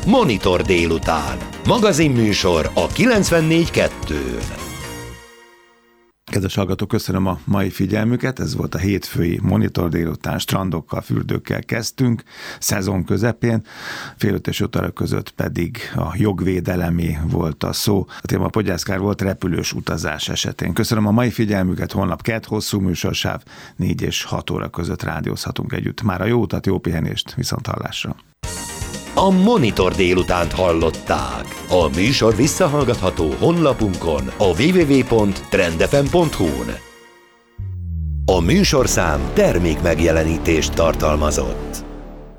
Monitor délután. Magazinműsor a 94.2-n. Kedves hallgatók, köszönöm a mai figyelmüket. Ez volt a hétfői Monitor délután. Strandokkal, fürdőkkel kezdtünk, szezon közepén. 4:30 és 5 óra között pedig a jogvédelemé volt a szó. A téma Podgyászkár volt, repülős utazás esetén. Köszönöm a mai figyelmüket. Holnap kedd, hosszú műsorsáv, 4 és 6 óra között rádiózhatunk együtt. Már a jó utat, jó pihenést, viszonthallásra. A Monitor délutánt hallották. A műsor visszahallgatható honlapunkon, a www.trendfm.hu-n. A műsorszám termékmegjelenítést tartalmazott.